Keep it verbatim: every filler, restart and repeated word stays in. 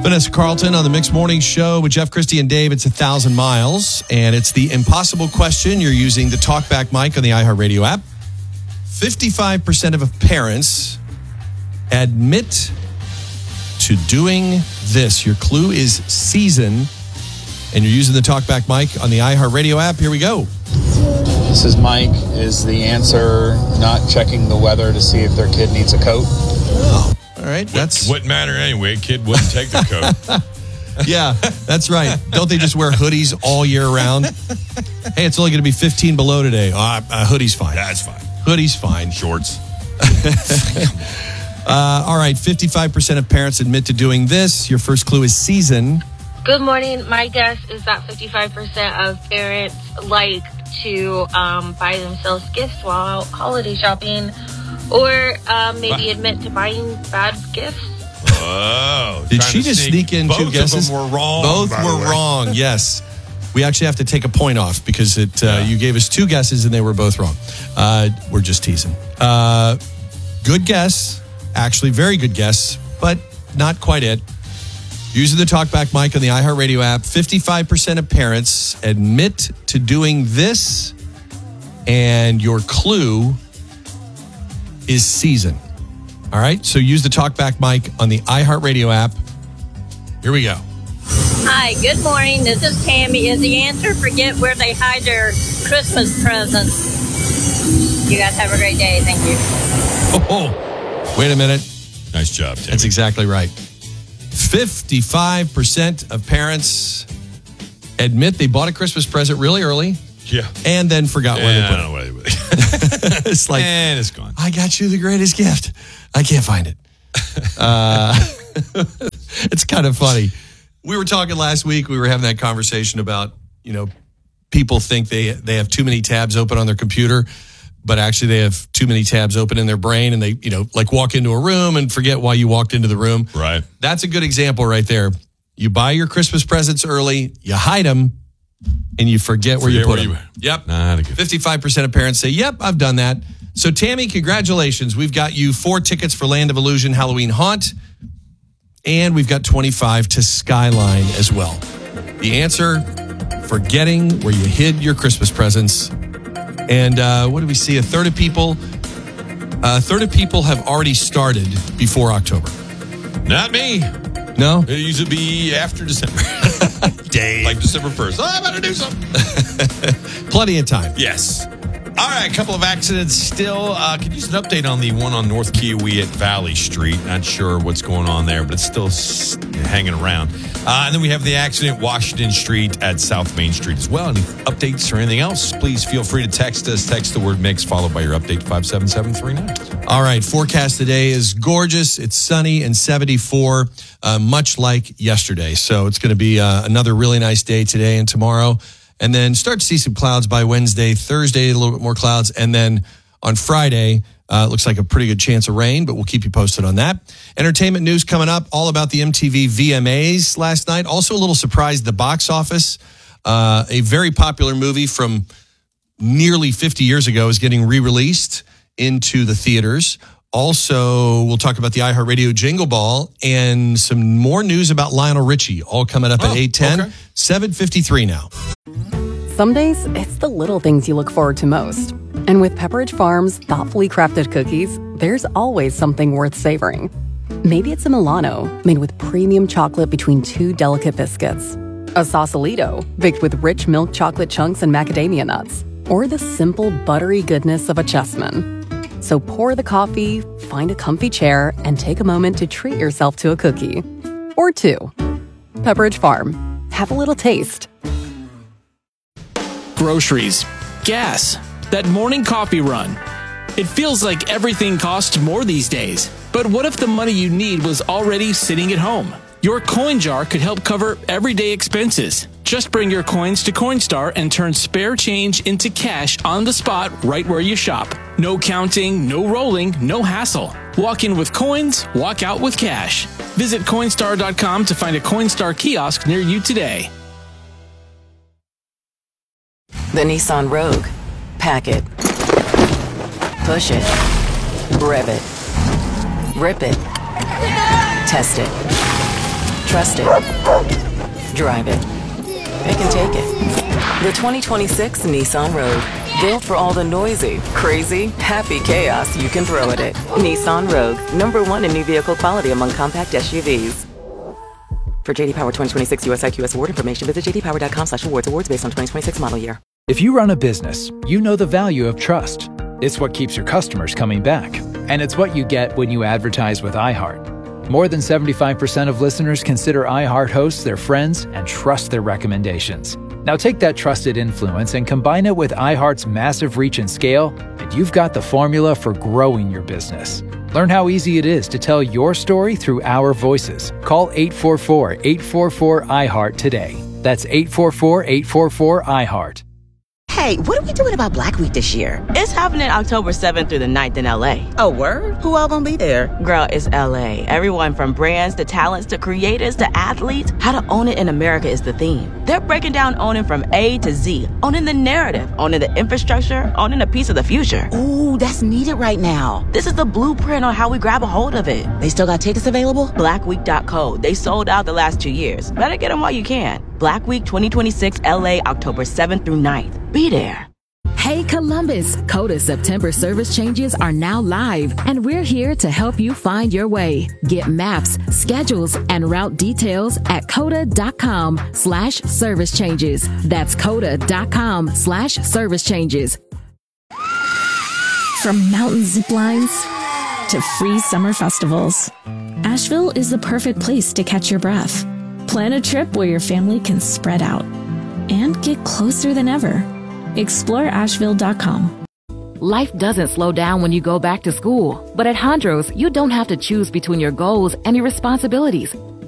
Vanessa Carlton on the Mixed Morning Show with Jeff, Christy, and Dave. It's a thousand miles, and it's the impossible question. You're using the TalkBack mic on the iHeartRadio app. fifty-five percent of parents admit to doing this. Your clue is season, and you're using the TalkBack mic on the iHeartRadio app. Here we go. This is Mike. Is the answer not checking the weather to see if their kid needs a coat? Oh, all right. That's wouldn't matter anyway. Kid wouldn't take the coat. Yeah, that's right. Don't they just wear hoodies all year round? Hey, it's only going to be fifteen below today. Uh, uh, hoodie's fine. That's fine. Hoodie's fine. Shorts. uh, all right, fifty-five percent of parents admit to doing this. Your first clue is season. Good morning. My guess is that fifty-five percent of parents like to um, buy themselves gifts while out holiday shopping, or um, maybe admit to buying bad gifts. Oh, did she just sneak, sneak in two guesses? Both of them were wrong. Both were wrong. Yes, we actually have to take a point off because it. Uh, yeah. You gave us two guesses and they were both wrong. Uh, we're just teasing. Uh, good guess, actually, very good guess, but not quite it. Using the TalkBack mic on the iHeartRadio app, fifty-five percent of parents admit to doing this, and your clue is season. All right, so use the TalkBack mic on the iHeartRadio app. Here we go. Hi, good morning. This is Tammy. Is the answer forget where they hide their Christmas presents? You guys have a great day. Thank you. Oh, oh. Wait a minute. Nice job, Tammy. That's exactly right. fifty-five percent of parents admit they bought a Christmas present really early. Yeah. And then forgot yeah, where they put I don't know it. where they put it. It's like, and it's gone. I got you the greatest gift. I can't find it. uh, it's kind of funny. We were talking last week. We were having that conversation about, you know, people think they they have too many tabs open on their computer, but actually they have too many tabs open in their brain, and they, you know, like walk into a room and forget why you walked into the room. Right. That's a good example right there. You buy your Christmas presents early, you hide them, and you forget, forget where you put where them. You, yep. Not a good. fifty-five percent of parents say, yep, I've done that. So, Tammy, congratulations. We've got you four tickets for Land of Illusion Halloween Haunt, and we've got twenty-five to Skyline as well. The answer, forgetting where you hid your Christmas presents. And uh, what do we see? A third of people, a third of people have already started before October. Not me. No? It used to be after December. Dang. Like December first. Oh, I better do something. Plenty of time. Yes. All right, a couple of accidents still. Uh, could use an update on the one on North Kiowee at Valley Street. Not sure what's going on there, but it's still s- hanging around. Uh, and then we have the accident Washington Street at South Main Street as well. Any updates or anything else, please feel free to text us. Text the word MIX followed by your update to five seven seven three nine. All right, forecast today is gorgeous. It's sunny and seventy-four, uh, much like yesterday. So it's going to be uh, another really nice day today and tomorrow. And then start to see some clouds by Wednesday, Thursday, a little bit more clouds. And then on Friday, uh, looks like a pretty good chance of rain, but we'll keep you posted on that. Entertainment news coming up, all about the M T V V M As last night. Also a little surprise, the box office. Uh, a very popular movie from nearly fifty years ago is getting re-released into the theaters. Also, we'll talk about the iHeartRadio Jingle Ball and some more news about Lionel Richie, all coming up oh, at eight ten, okay. seven fifty-three now. Some days, it's the little things you look forward to most. And with Pepperidge Farm's thoughtfully crafted cookies, there's always something worth savoring. Maybe it's a Milano, made with premium chocolate between two delicate biscuits. A Sausalito, baked with rich milk chocolate chunks and macadamia nuts. Or the simple, buttery goodness of a Chessman. So pour the coffee, find a comfy chair, and take a moment to treat yourself to a cookie. Or two. Pepperidge Farm. Have a little taste. Groceries, gas, that morning coffee run. It feels like everything costs more these days. But what if the money you need was already sitting at home? Your coin jar could help cover everyday expenses. Just bring your coins to Coinstar and turn spare change into cash on the spot right where you shop. No counting, no rolling, no hassle. Walk in with coins, walk out with cash. Visit Coinstar dot com to find a Coinstar kiosk near you today. The Nissan Rogue. Pack it. Push it. Rev it. Rip it. Test it. Trust it. Drive it. They can take it. The twenty twenty-six Nissan Rogue. Built for all the noisy, crazy, happy chaos you can throw at it. Nissan Rogue. Number one in new vehicle quality among compact S U Vs. For J D Power twenty twenty-six U S I Q S award information, visit j d power dot com slash awards. Awards based on twenty twenty-six model year. If you run a business, you know the value of trust. It's what keeps your customers coming back. And it's what you get when you advertise with iHeart. More than seventy-five percent of listeners consider iHeart hosts their friends and trust their recommendations. Now take that trusted influence and combine it with iHeart's massive reach and scale, and you've got the formula for growing your business. Learn how easy it is to tell your story through our voices. Call eight four four, eight four four, I heart today. That's eight four four, eight four four, I heart. Hey, what are we doing about Black Week this year? It's happening October seventh through the ninth in L A. Oh, word? Who all gonna be there? Girl, it's L A. Everyone from brands to talents to creators to athletes. How to own it in America is the theme. They're breaking down owning from A to Z. Owning the narrative, owning the infrastructure, owning a piece of the future. Ooh, that's needed right now. This is the blueprint on how we grab a hold of it. They still got tickets available? black week dot co. They sold out the last two years. Better get them while you can. Black Week twenty twenty-six L A, October seventh through ninth. Be there. Hey Columbus, Coda September service changes are now live, and we're here to help you find your way. Get maps, schedules, and route details at coda.com slash service changes. That's coda.com slash service changes. From mountain zip lines to free summer festivals, Asheville is the perfect place to catch your breath. Plan a trip where your family can spread out and get closer than ever. explore asheville dot com. Life doesn't slow down when you go back to school, but at Hondros, you don't have to choose between your goals and your responsibilities.